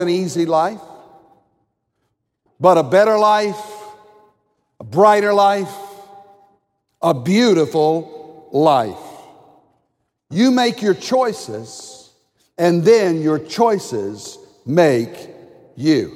an easy life, but a better life, a brighter life, a beautiful life. You make your choices, and then your choices make you.